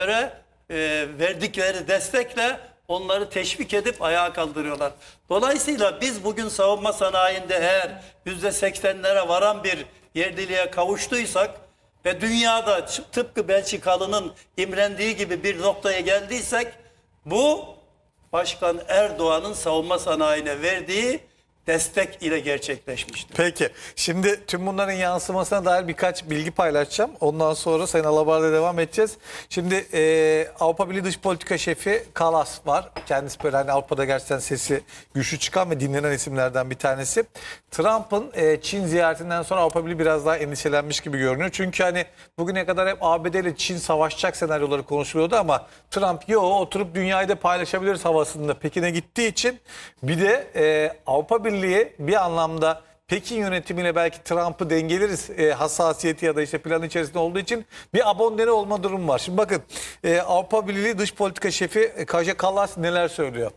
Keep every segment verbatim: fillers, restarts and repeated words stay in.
e, verdikleri destekle onları teşvik edip ayağa kaldırıyorlar. Dolayısıyla biz bugün savunma sanayinde eğer yüzde seksenlere varan bir yerliliğe kavuştuysak ve dünyada tıpkı Belçikalı'nın imrendiği gibi bir noktaya geldiysek, bu Başkan Erdoğan'ın savunma sanayine verdiği destek ile gerçekleşmiştir. Peki. Şimdi tüm bunların yansımasına dair birkaç bilgi paylaşacağım. Ondan sonra Sayın Alabar'la devam edeceğiz. Şimdi e, Avrupa Birliği Dış Politika Şefi Kallas var. Kendisi böyle hani Avrupa'da gerçekten sesi güçlü çıkan ve dinlenen isimlerden bir tanesi. Trump'ın e, Çin ziyaretinden sonra Avrupa Birliği biraz daha endişelenmiş gibi görünüyor. Çünkü hani bugüne kadar hep A B D ile Çin savaşacak senaryoları konuşuluyordu ama Trump yo oturup dünyayı da paylaşabiliriz havasında Pekin'e gittiği için bir de e, Avrupa Birliği bir anlamda Pekin yönetimiyle belki Trump'ı dengeleriz e, hassasiyeti ya da işte plan içerisinde olduğu için bir abondene olma durumu var. Şimdi bakın e, Avrupa Birliği Dış Politika Şefi e, Kaja Kallas neler söylüyor?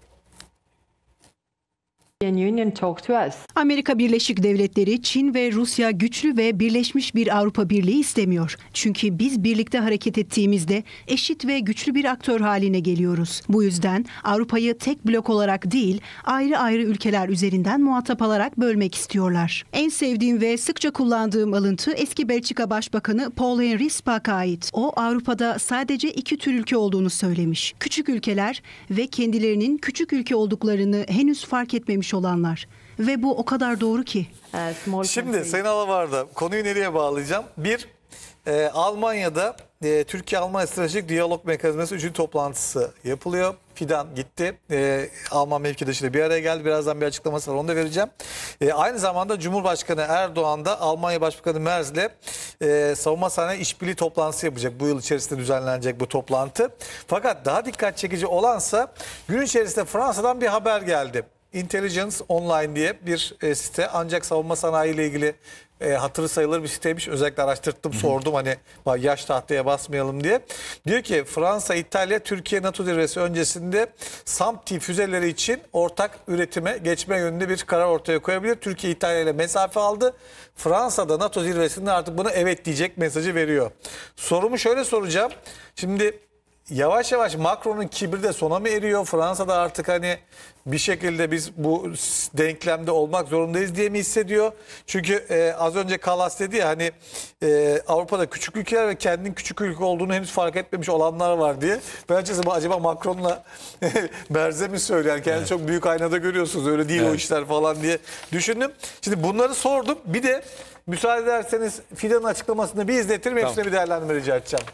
Amerika Birleşik Devletleri, Çin ve Rusya güçlü ve birleşmiş bir Avrupa Birliği istemiyor. Çünkü biz birlikte hareket ettiğimizde eşit ve güçlü bir aktör haline geliyoruz. Bu yüzden Avrupa'yı tek blok olarak değil, ayrı ayrı ülkeler üzerinden muhatap alarak bölmek istiyorlar. En sevdiğim ve sıkça kullandığım alıntı eski Belçika Başbakanı Paul-Henri Spaak'a ait. O Avrupa'da sadece iki tür ülke olduğunu söylemiş. Küçük ülkeler ve kendilerinin küçük ülke olduklarını henüz fark etmemiş olanlar. Ve bu o kadar doğru ki. Şimdi Sayın Alabar'da konuyu nereye bağlayacağım? Bir, e, Almanya'da e, Türkiye-Almanya Stratejik Diyalog Mekanizması üçüncü toplantısı yapılıyor. Fidan gitti. E, Alman mevkidaşıyla bir araya geldi. Birazdan bir açıklaması var. Onu da vereceğim. E, aynı zamanda Cumhurbaşkanı Erdoğan da Almanya Başbakanı Merz'le e, savunma sanayi işbirliği toplantısı yapacak. Bu yıl içerisinde düzenlenecek bu toplantı. Fakat daha dikkat çekici olansa gün içerisinde Fransa'dan bir haber geldi. Intelligence Online diye bir e, site, ancak savunma sanayi ile ilgili e, hatırı sayılır bir siteymiş. Özellikle araştırdım, Hı -hı. sordum hani yaş tahtaya basmayalım diye. Diyor ki Fransa, İtalya, Türkiye NATO zirvesi öncesinde SAMP füzeleri için ortak üretime geçme yönünde bir karar ortaya koyabilir. Türkiye İtalya ile mesafe aldı. Fransa da NATO zirvesinde artık buna evet diyecek mesajı veriyor. Sorumu şöyle soracağım. Şimdi yavaş yavaş Macron'un kibri de sona mı eriyor? Fransa'da artık hani bir şekilde biz bu denklemde olmak zorundayız diye mi hissediyor? Çünkü e, az önce Kallas dedi ya hani e, Avrupa'da küçük ülkeler ve kendinin küçük ülke olduğunu henüz fark etmemiş olanlar var diye. Ben açıkçası acaba Macron'la Merze mi söylüyor? Yani kendini evet. çok büyük aynada görüyorsunuz, öyle değil evet. o işler falan diye düşündüm. Şimdi bunları sordum. Bir de müsaade ederseniz Fidan'ın açıklamasını bir izletirim. Tamam. Hepsine bir değerlendirme rica edeceğim.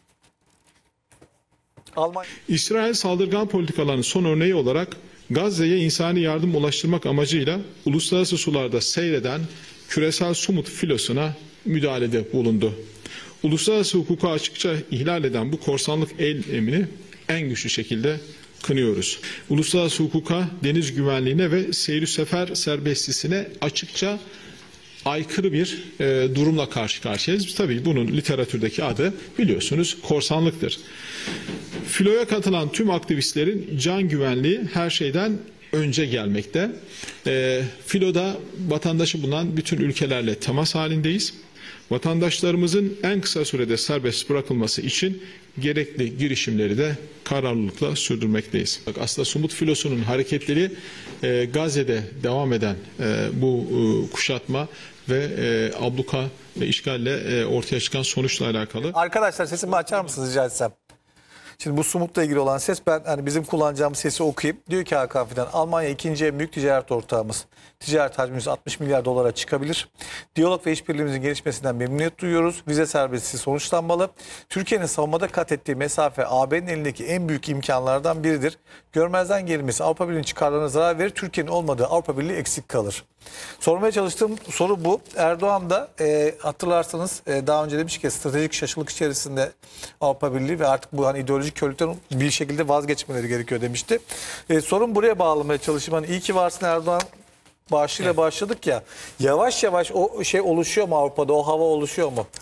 Almanya. İsrail saldırgan politikalarının son örneği olarak Gazze'ye insani yardım ulaştırmak amacıyla uluslararası sularda seyreden küresel Sumut filosuna müdahalede bulundu. Uluslararası hukuku açıkça ihlal eden bu korsanlık eylemini en güçlü şekilde kınıyoruz. Uluslararası hukuka, deniz güvenliğine ve seyir sefer serbestisine açıkça aykırı bir e, durumla karşı karşıyayız. Tabii bunun literatürdeki adı biliyorsunuz korsanlıktır. Filoya katılan tüm aktivistlerin can güvenliği her şeyden önce gelmekte. E, Filoda vatandaşı bulunan bütün ülkelerle temas halindeyiz. Vatandaşlarımızın en kısa sürede serbest bırakılması için gerekli girişimleri de kararlılıkla sürdürmekteyiz. Aslında Sumut filosunun hareketleri e, Gazze'de devam eden e, bu e, kuşatma ve e, abluka ve işgalle e, ortaya çıkan sonuçla alakalı. Arkadaşlar sesimi açar mısınız rica etsem? Şimdi bu Sumut'la ilgili olan ses, ben hani bizim kullanacağımız sesi okuyayım. Diyor ki Hakan Fidan, Almanya ikinci en büyük ticaret ortağımız. Ticaret hacmimiz altmış milyar dolara çıkabilir. Diyalog ve işbirliğimizin gelişmesinden memnuniyet duyuyoruz. Vize serbestisi sonuçlanmalı. Türkiye'nin savunmada kat ettiği mesafe A B'nin elindeki en büyük imkanlardan biridir. Görmezden gelinmesi Avrupa Birliği'nin çıkarlarına zarar verir. Türkiye'nin olmadığı Avrupa Birliği eksik kalır. Sormaya çalıştığım soru bu. Erdoğan da e, hatırlarsanız e, daha önce demiş ki stratejik şaşılık içerisinde Avrupa Birliği ve artık bu hani ideolojik körlükten bir şekilde vazgeçmeleri gerekiyor demişti. E, sorun buraya bağlamaya çalışayım. Hani iyi ki varsın Erdoğan başlığıyla evet. başladık ya. Yavaş yavaş o şey oluşuyor mu Avrupa'da? O hava oluşuyor mu?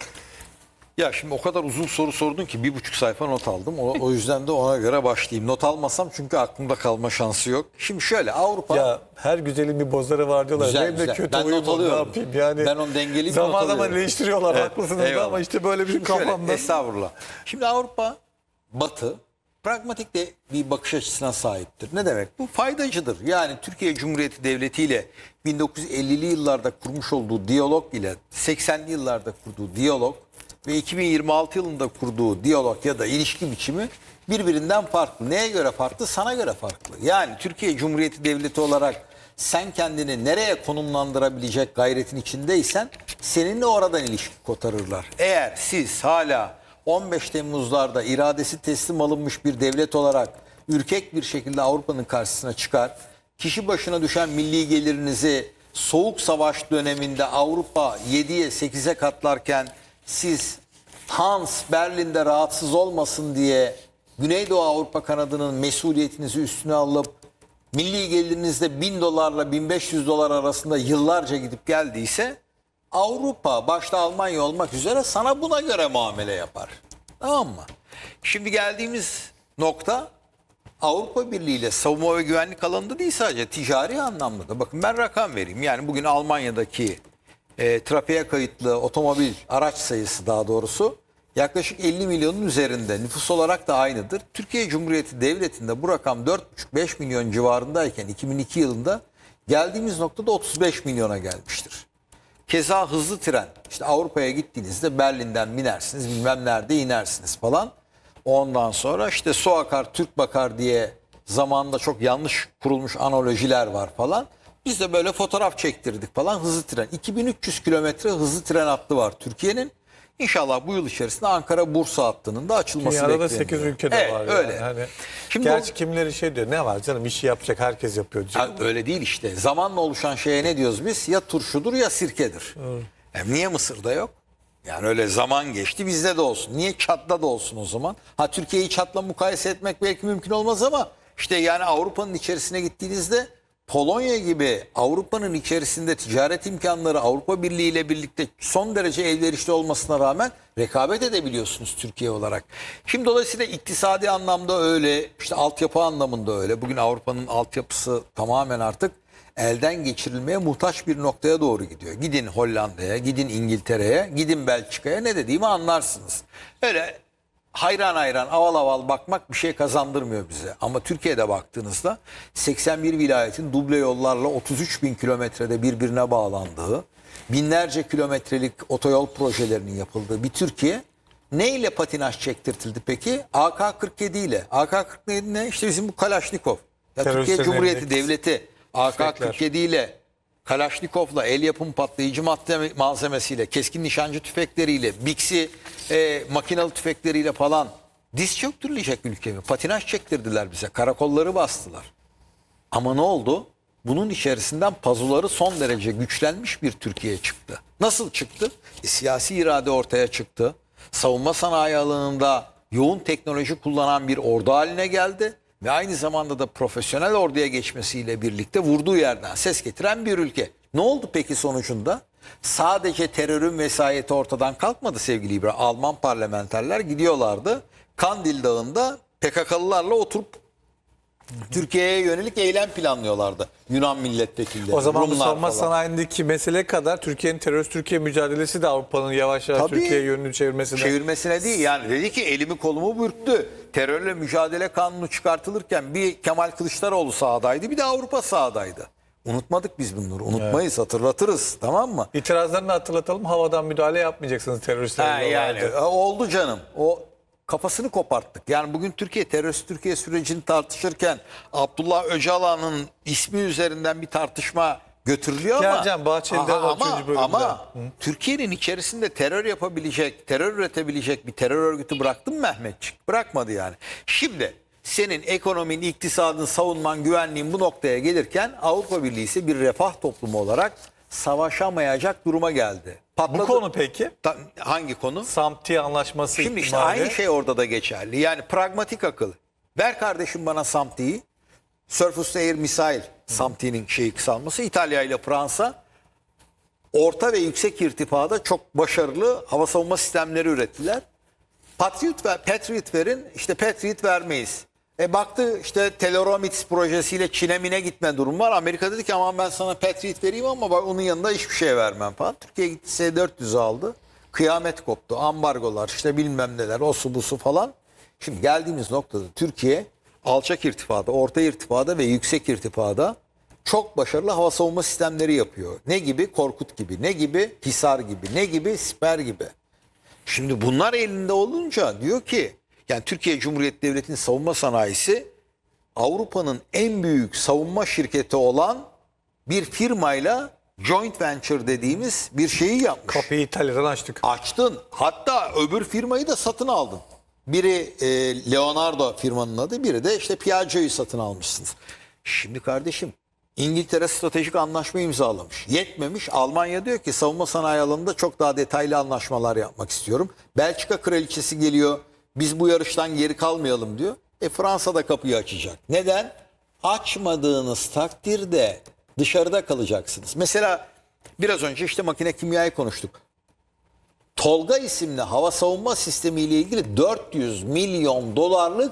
Ya şimdi o kadar uzun soru sordun ki bir buçuk sayfa not aldım. O, o yüzden de ona göre başlayayım. Not almasam çünkü aklımda kalma şansı yok. Şimdi şöyle Avrupa... Ya her güzelin bir bozları var diyorlar. Güzel, Benim de güzel. kötü ben oyun not ne yapayım yani. Ben onu dengeleyip zaman zaman eleştiriyorlar evet, haklısınız eyvallah. ama işte böyle bir kafamda. Estağfurullah. Şimdi Avrupa Batı pragmatik de bir bakış açısına sahiptir. Ne demek? Bu faydacıdır. Yani Türkiye Cumhuriyeti Devleti ile bin dokuz yüz ellili yıllarda kurmuş olduğu diyalog ile seksenli yıllarda kurduğu diyalog ve iki bin yirmi altı yılında kurduğu diyalog ya da ilişki biçimi birbirinden farklı. Neye göre farklı? Sana göre farklı. Yani Türkiye Cumhuriyeti Devleti olarak sen kendini nereye konumlandırabilecek gayretin içindeysen seninle oradan ilişki kotarırlar. Eğer siz hala on beş Temmuz'larda iradesi teslim alınmış bir devlet olarak ürkek bir şekilde Avrupa'nın karşısına çıkar, kişi başına düşen milli gelirinizi Soğuk Savaş döneminde Avrupa yediye sekize katlarken siz Hans Berlin'de rahatsız olmasın diye Güneydoğu Avrupa kanadının mesuliyetinizi üstüne alıp milli gelirinizde bin dolarla bin beş yüz dolar arasında yıllarca gidip geldiyse Avrupa başta Almanya olmak üzere sana buna göre muamele yapar. Tamam mı? Şimdi geldiğimiz nokta Avrupa Birliği ile savunma ve güvenlik alanında değil, sadece ticari anlamda da. Bakın ben rakam vereyim. Yani bugün Almanya'daki e, trafiğe kayıtlı otomobil araç sayısı, daha doğrusu yaklaşık elli milyonun üzerinde, nüfus olarak da aynıdır. Türkiye Cumhuriyeti Devleti'nde bu rakam dört buçuk beş milyon civarındayken iki bin iki yılında geldiğimiz noktada otuz beş milyona gelmiştir. Keza hızlı tren, işte Avrupa'ya gittiğinizde Berlin'den binersiniz, bilmem nerede inersiniz falan. Ondan sonra işte su akar Türk bakar diye zamanında çok yanlış kurulmuş analojiler var falan. Biz de böyle fotoğraf çektirdik falan, hızlı tren. iki bin üç yüz kilometre hızlı tren hattı var Türkiye'nin. İnşallah bu yıl içerisinde Ankara-Bursa hattının da açılması Dünyada da bekleniyor. sekiz ülkede Evet, var. öyle. Yani. Hani, Şimdi gerçi o- kimileri şey diyor, ne var canım, işi yapacak herkes yapıyor diyor. Ha, öyle değil işte. Zamanla oluşan şeye ne diyoruz biz? Ya turşudur ya sirkedir. E, niye Mısır'da yok? Yani öyle zaman geçti, bizde de olsun. Niye Çat'ta da olsun o zaman? Ha, Türkiye'yi Çat'la mukayese etmek belki mümkün olmaz ama işte yani Avrupa'nın içerisine gittiğinizde Polonya gibi Avrupa'nın içerisinde ticaret imkanları Avrupa Birliği ile birlikte son derece elverişli olmasına rağmen rekabet edebiliyorsunuz Türkiye olarak. Şimdi dolayısıyla iktisadi anlamda öyle, işte altyapı anlamında öyle. Bugün Avrupa'nın altyapısı tamamen artık elden geçirilmeye muhtaç bir noktaya doğru gidiyor. Gidin Hollanda'ya, gidin İngiltere'ye, gidin Belçika'ya, ne dediğimi anlarsınız. Öyle hayran hayran aval aval bakmak bir şey kazandırmıyor bize. Ama Türkiye'de baktığınızda seksen bir vilayetin duble yollarla otuz üç bin kilometrede birbirine bağlandığı, binlerce kilometrelik otoyol projelerinin yapıldığı bir Türkiye neyle patinaj çektirtildi peki? A K kırk yedi ile. A K kırk yedi ne? İşte bizim bu Kalaşnikov. Ya Türkiye Teröristlerin Cumhuriyeti elindeki Devleti A K kırk yedi ile, Kalaşnikov'la, el yapım patlayıcı madde malzemesiyle, keskin nişancı tüfekleriyle, Bixi e, makinalı tüfekleriyle falan diz çöktürülecek ülkemi. Patinaj çektirdiler bize. Karakolları bastılar. Ama ne oldu? Bunun içerisinden pazuları son derece güçlenmiş bir Türkiye çıktı. Nasıl çıktı? E, siyasi irade ortaya çıktı. Savunma sanayi alanında yoğun teknoloji kullanan bir ordu haline geldi. Ve aynı zamanda da profesyonel orduya geçmesiyle birlikte vurduğu yerden ses getiren bir ülke. Ne oldu peki sonucunda? Sadece terörün vesayeti ortadan kalkmadı sevgili İbrahim. Alman parlamenterler gidiyorlardı. Kandil Dağı'nda P K K'lılarla oturup Türkiye'ye yönelik eylem planlıyorlardı. Yunan milletvekilleri. O zaman bu Rumlar savunma falan. sanayindeki mesele kadar Türkiye'nin terörist Türkiye mücadelesi de Avrupa'nın yavaş yavaş Tabii. Türkiye yönünü çevirmesine. Çevirmesine değil, yani dedi ki elimi kolumu bürktü. Terörle mücadele kanunu çıkartılırken bir Kemal Kılıçdaroğlu sahadaydı, bir de Avrupa sahadaydı. Unutmadık biz bunları. Unutmayız, hatırlatırız, tamam mı? İtirazlarını hatırlatalım. Havadan müdahale yapmayacaksınız teröristlerle. Ha, yani e, oldu canım. O kafasını koparttık. Yani bugün Türkiye terörist Türkiye sürecini tartışırken Abdullah Öcalan'ın ismi üzerinden bir tartışma götürülüyor ama Geleceğim, Bahçeli'den Aha, o üçüncü bölümde. ama Türkiye'nin içerisinde terör yapabilecek, terör üretebilecek bir terör örgütü bıraktı mı Mehmetçik? Bırakmadı yani. Şimdi senin ekonomin, iktisadın, savunman, güvenliğin bu noktaya gelirken Avrupa Birliği ise bir refah toplumu olarak savaşamayacak duruma geldi. Patladı. Bu konu peki? Ta- hangi konu? Samti anlaşması Şimdi işte ihtimali. aynı şey orada da geçerli. Yani pragmatik akıl. Ver kardeşim bana Samti'yi. Surface Air Missile, Samti'nin şeyi kısalması. İtalya ile Fransa orta ve yüksek irtifada çok başarılı hava savunma sistemleri ürettiler. Patriot, ver, Patriot verin, işte Patriot vermeyiz. E baktı işte Teleromitz projesiyle Çin'e mine gitme durum var. Amerika dedi ki aman ben sana Patriot vereyim ama bak onun yanında hiçbir şey vermem falan. Türkiye gitti S dört yüz'ü aldı. Kıyamet koptu. Ambargolar işte bilmem neler, o su bu su falan. Şimdi geldiğimiz noktada Türkiye alçak irtifada, orta irtifada ve yüksek irtifada çok başarılı hava savunma sistemleri yapıyor. Ne gibi? Korkut gibi, ne gibi? Hisar gibi, ne gibi? Siper gibi. Şimdi bunlar elinde olunca diyor ki yani Türkiye Cumhuriyeti Devleti'nin savunma sanayisi Avrupa'nın en büyük savunma şirketi olan bir firmayla joint venture dediğimiz bir şeyi yapmış. Kapıyı İtalya'dan açtık. Açtın. Hatta öbür firmayı da satın aldın. Biri e, Leonardo firmanın adı, biri de işte Piaggio'yu satın almışsınız. Şimdi kardeşim İngiltere stratejik anlaşma imzalamış. Yetmemiş. Almanya diyor ki savunma sanayi alanında çok daha detaylı anlaşmalar yapmak istiyorum. Belçika kraliçesi geliyor. Biz bu yarıştan geri kalmayalım diyor. E Fransa da kapıyı açacak. Neden? Açmadığınız takdirde dışarıda kalacaksınız. Mesela biraz önce işte makine kimyayı konuştuk. Tolga isimli hava savunma sistemi ile ilgili dört yüz milyon dolarlık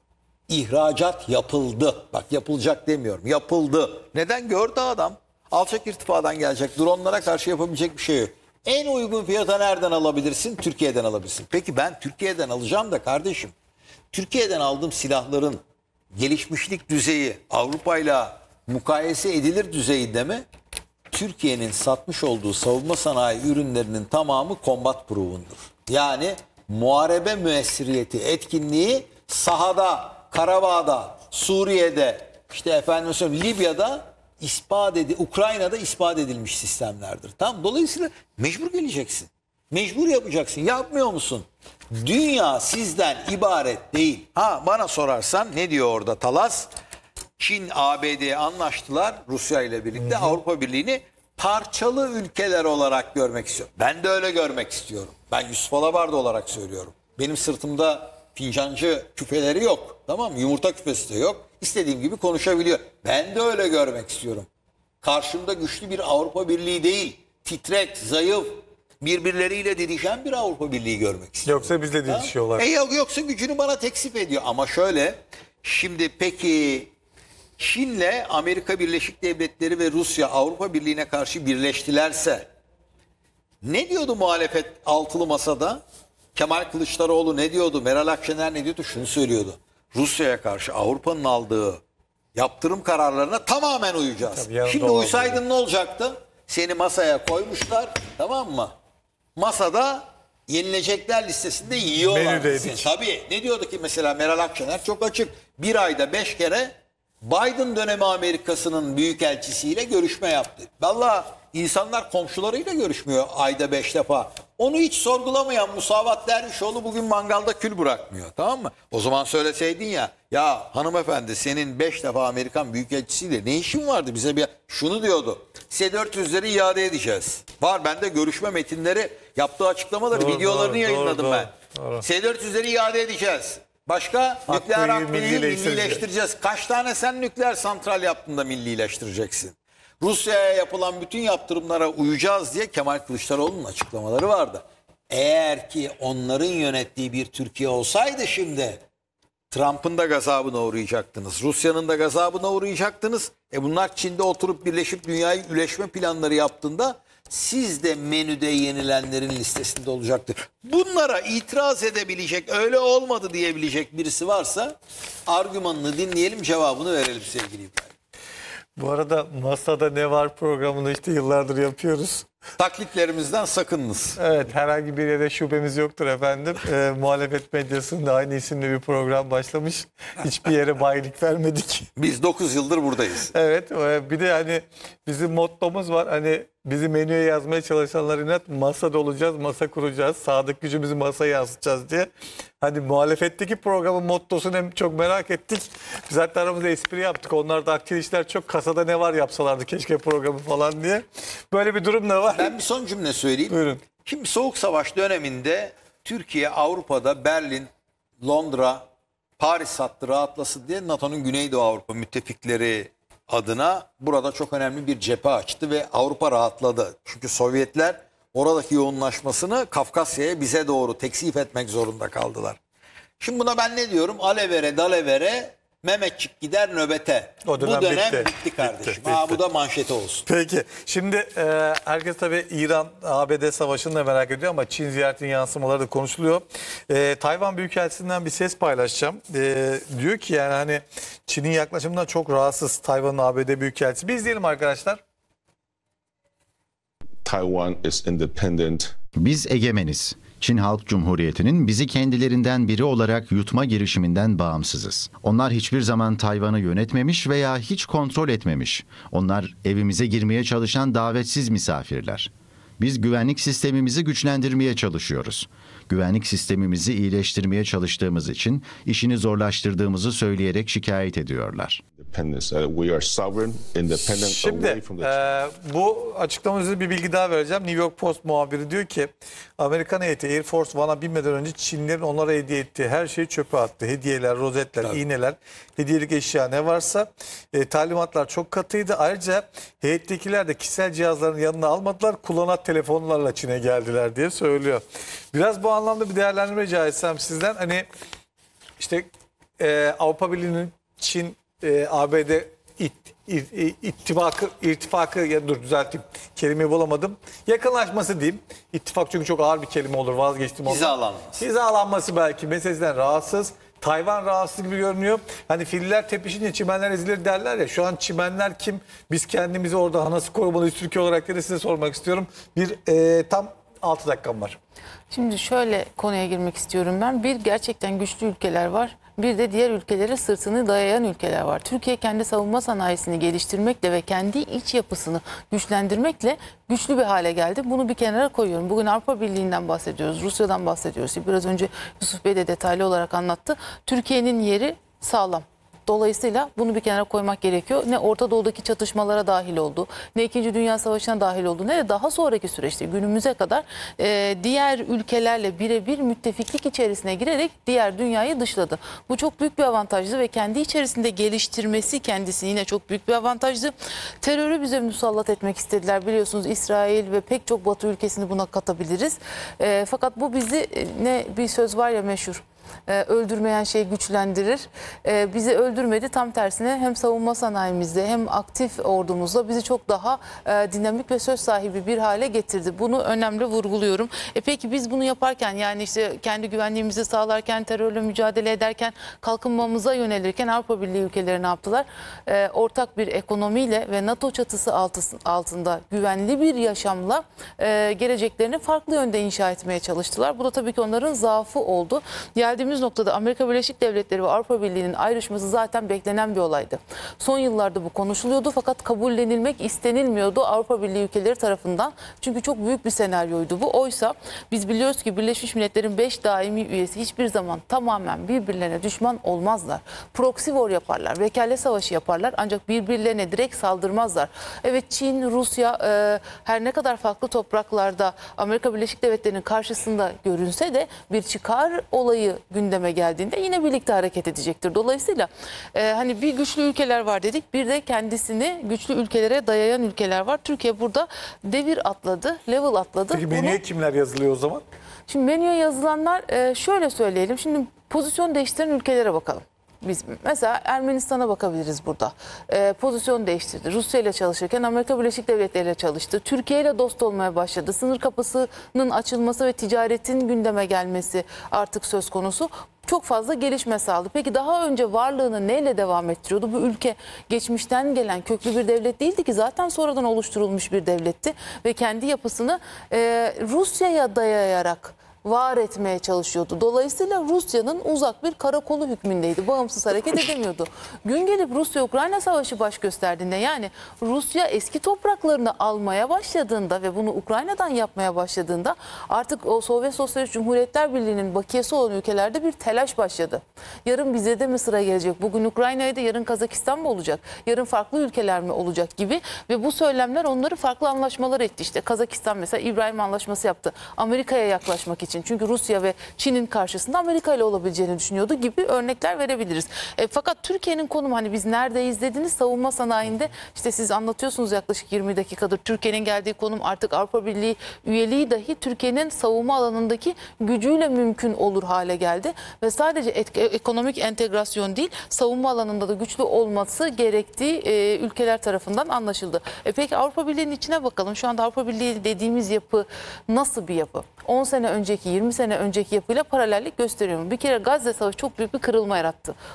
ihracat yapıldı. Bak yapılacak demiyorum. Yapıldı. Neden? Gördü adam. Alçak irtifadan gelecek. Dronlara karşı yapabilecek bir şey yok. En uygun fiyata nereden alabilirsin? Türkiye'den alabilirsin. Peki ben Türkiye'den alacağım da kardeşim. Türkiye'den aldığım silahların gelişmişlik düzeyi Avrupa'yla mukayese edilir düzeyde mi? Türkiye'nin satmış olduğu savunma sanayi ürünlerinin tamamı combat proven'dur. Yani muharebe müessiriyeti, etkinliği sahada, Karabağ'da, Suriye'de, işte efendim söyleyeyim Libya'da ispat edi, Ukrayna'da ispat edilmiş sistemlerdir. Tamam, dolayısıyla mecbur geleceksin. Mecbur yapacaksın. Yapmıyor musun? Dünya sizden ibaret değil. Ha bana sorarsan ne diyor orada Talas? Çin, A B D anlaştılar Rusya ile birlikte, hı hı. Avrupa Birliği'ni parçalı ülkeler olarak görmek istiyorum. Ben de öyle görmek istiyorum. Ben Yusuf Alabarda olarak söylüyorum. Benim sırtımda fincancı küpeleri yok. Tamam mı? Yumurta küpesi de yok. İstediğim gibi konuşabiliyor. Ben de öyle görmek istiyorum. Karşımda güçlü bir Avrupa Birliği değil, titrek, zayıf, birbirleriyle didişen bir Avrupa Birliği görmek istiyorum. Yoksa bizle didişiyorlar. E yok, yoksa gücünü bana teksif ediyor. Ama şöyle, şimdi peki Çin'le Amerika Birleşik Devletleri ve Rusya Avrupa Birliği'ne karşı birleştilerse ne diyordu muhalefet altılı masada? Kemal Kılıçdaroğlu ne diyordu? Meral Akşener ne diyordu? Şunu söylüyordu. Rusya'ya karşı Avrupa'nın aldığı yaptırım kararlarına tamamen uyacağız. Şimdi uysaydın ne olacaktı? Seni masaya koymuşlar, tamam mı? Masada yenilecekler listesinde yiyorlar. Tabii. Ne diyordu ki mesela Meral Akşener? Çok açık. Bir ayda beş kere Biden dönemi Amerika'sının büyükelçisiyle görüşme yaptı. Vallahi insanlar komşularıyla görüşmüyor ayda beş defa. Onu hiç sorgulamayan Musavat Dervişoğlu bugün mangalda kül bırakmıyor. Tamam mı? O zaman söyleseydin ya, ya hanımefendi senin beş defa Amerikan büyükelçisiyle ne işin vardı, bize bir şunu diyordu. S dört yüzleri iade edeceğiz. Var bende görüşme metinleri, yaptığı açıklamaları, doğru, videolarını doğru, yayınladım doğru, ben. Doğru. S dört yüzleri iade edeceğiz. Başka? Akkuyu nükleer akkuyu millileştireceğiz. Kaç tane sen nükleer santral yaptın da millileştireceksin? Rusya'ya yapılan bütün yaptırımlara uyacağız diye Kemal Kılıçdaroğlu'nun açıklamaları vardı. Eğer ki onların yönettiği bir Türkiye olsaydı şimdi Trump'ın da gazabına uğrayacaktınız. Rusya'nın da gazabına uğrayacaktınız. E bunlar Çin'de oturup birleşip dünyayı üleşme planları yaptığında siz de menüde yenilenlerin listesinde olacaktır. Bunlara itiraz edebilecek, öyle olmadı diyebilecek birisi varsa argümanını dinleyelim, cevabını verelim sevgili İbrahim. Bu arada Masada Ne Var programını işte yıllardır yapıyoruz. Taklitlerimizden sakınınız. Evet, herhangi bir yere şubemiz yoktur efendim. E, muhalefet medyasında aynı isimli bir program başlamış. Hiçbir yere bayilik vermedik. Biz dokuz yıldır buradayız. Evet, bir de hani bizim mottomuz var. Hani bizi menüye yazmaya çalışanlar inat, masada olacağız, masa kuracağız. Sadık gücümüzü masaya yansıtacağız diye. Hani muhalefetteki programın mottosunu hem çok merak ettik. Biz hatta aramızda espri yaptık. Onlar da aktivistler çok kasada ne var yapsalardı keşke programı falan diye. Böyle bir durum da var. Ben bir son cümle söyleyeyim. Buyurun. Şimdi Soğuk Savaş döneminde Türkiye Avrupa'da Berlin, Londra, Paris hattı rahatlasın diye NATO'nun Güneydoğu Avrupa müttefikleri adına burada çok önemli bir cephe açtı ve Avrupa rahatladı. Çünkü Sovyetler oradaki yoğunlaşmasını Kafkasya'ya, bize doğru teksif etmek zorunda kaldılar. Şimdi buna ben ne diyorum? Alevere dalevere Mehmetçik gider nöbete. O Bu dönem dönem bitti. bitti, kardeşim. Bitti, Ha, bitti. bu da manşeti olsun. Peki şimdi e, herkes tabii İran-A B D savaşını da merak ediyor ama Çin ziyaretinin yansımaları da konuşuluyor. E, Tayvan Büyükelçisi'nden bir ses paylaşacağım. E, diyor ki yani hani Çin'in yaklaşımından çok rahatsız Tayvan'ın A B D Büyükelçisi. Biz diyelim arkadaşlar. Taiwan is independent. Biz egemeniz. Çin Halk Cumhuriyeti'nin bizi kendilerinden biri olarak yutma girişiminden bağımsızız. Onlar hiçbir zaman Tayvan'ı yönetmemiş veya hiç kontrol etmemiş. Onlar evimize girmeye çalışan davetsiz misafirler. Biz güvenlik sistemimizi güçlendirmeye çalışıyoruz. Güvenlik sistemimizi iyileştirmeye çalıştığımız için işini zorlaştırdığımızı söyleyerek şikayet ediyorlar. Independence. Uh, we are sovereign, independent, Şimdi away from the e, bu açıklama üzerine bir bilgi daha vereceğim. New York Post muhabiri diyor ki Amerikan heyeti Air Force One'a binmeden önce Çinlilerin onlara hediye ettiği her şeyi çöpe attı. Hediyeler, rozetler, Tabii. iğneler, hediyelik eşya ne varsa e, talimatlar çok katıydı. Ayrıca heyettekiler de kişisel cihazlarını yanına almadılar. Kullanat telefonlarla Çin'e geldiler diye söylüyor. Biraz bu anlamda bir değerlendirme rica etsem sizden. Hani işte e, Avrupa Birliği'nin Çin e, A B D it, it, it, ittifakı, irtifakı ya dur düzelteyim kelimeyi bulamadım. Yakınlaşması diyeyim. İttifak çünkü çok ağır bir kelime olur, vazgeçtim ondan. Hizalanması. Hizalanması belki meselesinden rahatsız. Tayvan rahatsız gibi görünüyor. Hani filler tepişince çimenler ezilir derler ya. Şu an çimenler kim? Biz kendimizi orada nasıl korumalıyız Türkiye olarak diye de size sormak istiyorum. Bir e, tam altı dakikam var. Şimdi şöyle konuya girmek istiyorum ben. Bir, gerçekten güçlü ülkeler var. Bir de diğer ülkelere sırtını dayayan ülkeler var. Türkiye kendi savunma sanayisini geliştirmekle ve kendi iç yapısını güçlendirmekle güçlü bir hale geldi. Bunu bir kenara koyuyorum. Bugün Avrupa Birliği'nden bahsediyoruz, Rusya'dan bahsediyoruz. Biraz önce Yusuf Bey de detaylı olarak anlattı. Türkiye'nin yeri sağlam. Dolayısıyla bunu bir kenara koymak gerekiyor. Ne Orta Doğu'daki çatışmalara dahil oldu, ne İkinci Dünya Savaşı'na dahil oldu, ne de daha sonraki süreçte günümüze kadar e, diğer ülkelerle birebir müttefiklik içerisine girerek diğer dünyayı dışladı. Bu çok büyük bir avantajdı ve kendi içerisinde geliştirmesi kendisi yine çok büyük bir avantajdı. Terörü bize musallat etmek istediler. Biliyorsunuz İsrail ve pek çok Batı ülkesini buna katabiliriz. E, fakat bu bizi e, ne bir söz var ya meşhur. Ee, öldürmeyen şey güçlendirir. Ee, bizi öldürmedi, tam tersine hem savunma sanayimizde hem aktif ordumuzda bizi çok daha e, dinamik ve söz sahibi bir hale getirdi. Bunu önemli vurguluyorum. E peki biz bunu yaparken, yani işte kendi güvenliğimizi sağlarken, terörle mücadele ederken, kalkınmamıza yönelirken Avrupa Birliği ülkeleri ne yaptılar? Ee, ortak bir ekonomiyle ve NATO çatısı altında güvenli bir yaşamla e, geleceklerini farklı yönde inşa etmeye çalıştılar. Bu da tabii ki onların zaafı oldu. Geldiğimiz noktada Amerika Birleşik Devletleri ve Avrupa Birliği'nin ayrışması zaten beklenen bir olaydı. Son yıllarda bu konuşuluyordu fakat kabullenilmek istenilmiyordu Avrupa Birliği ülkeleri tarafından. Çünkü çok büyük bir senaryoydu bu. Oysa biz biliyoruz ki Birleşmiş Milletler'in beş daimi üyesi hiçbir zaman tamamen birbirlerine düşman olmazlar. Proxy war yaparlar, vekalet savaşı yaparlar ancak birbirlerine direkt saldırmazlar. Evet, Çin, Rusya e, her ne kadar farklı topraklarda Amerika Birleşik Devletleri'nin karşısında görünse de bir çıkar olayı gündeme geldiğinde yine birlikte hareket edecektir. Dolayısıyla e, hani bir güçlü ülkeler var dedik, bir de kendisini güçlü ülkelere dayayan ülkeler var. Türkiye burada devir atladı, level atladı. Peki menüye Bunu... kimler yazılıyor o zaman? Şimdi menüye yazılanlar e, şöyle söyleyelim. Şimdi pozisyon değiştiren ülkelere bakalım. Biz mesela Ermenistan'a bakabiliriz burada. E, pozisyon değiştirdi. Rusya ile çalışırken Amerika Birleşik Devletleri ile çalıştı. Türkiye ile dost olmaya başladı. Sınır kapısının açılması ve ticaretin gündeme gelmesi artık söz konusu. Çok fazla gelişme sağladı. Peki daha önce varlığını neyle devam ettiriyordu? Bu ülke geçmişten gelen köklü bir devlet değildi ki, zaten sonradan oluşturulmuş bir devletti. Ve kendi yapısını e, Rusya'ya dayayarak var etmeye çalışıyordu. Dolayısıyla Rusya'nın uzak bir karakolu hükmündeydi. Bağımsız hareket edemiyordu. Gün gelip Rusya-Ukrayna savaşı baş gösterdiğinde, yani Rusya eski topraklarını almaya başladığında ve bunu Ukrayna'dan yapmaya başladığında artık o Sovyet Sosyalist Cumhuriyetler Birliği'nin bakiyesi olan ülkelerde bir telaş başladı. Yarın bize de mi sıra gelecek? Bugün Ukrayna'ya da, yarın Kazakistan mı olacak? Yarın farklı ülkeler mi olacak gibi ve bu söylemler onları farklı anlaşmalar etti. İşte Kazakistan mesela İbrahim Anlaşması yaptı. Amerika'ya yaklaşmak için. için. Çünkü Rusya ve Çin'in karşısında Amerika ile olabileceğini düşünüyordu gibi örnekler verebiliriz. E, fakat Türkiye'nin konumu, hani biz neredeyiz dediniz, savunma sanayinde işte siz anlatıyorsunuz yaklaşık yirmi dakikadır. Türkiye'nin geldiği konum artık Avrupa Birliği üyeliği dahi Türkiye'nin savunma alanındaki gücüyle mümkün olur hale geldi. Ve sadece et, ekonomik entegrasyon değil, savunma alanında da güçlü olması gerektiği e, ülkeler tarafından anlaşıldı. E, peki Avrupa Birliği'nin içine bakalım. Şu anda Avrupa Birliği dediğimiz yapı nasıl bir yapı? on sene önceki, yirmi sene önceki yapıyla paralellik gösteriyor mu? Bir kere Gazze Savaşı çok büyük bir kırılma yarattı.